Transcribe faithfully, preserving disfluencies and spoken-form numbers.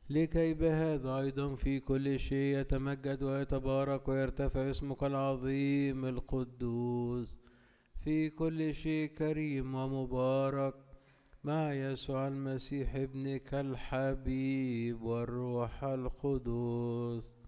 لكي بهذا أيضا في كل شيء يتمجد ويتبارك ويرتفع اسمك العظيم القدوس في كل شيء كريم ومبارك مع يسوع المسيح ابنك الحبيب والروح القدس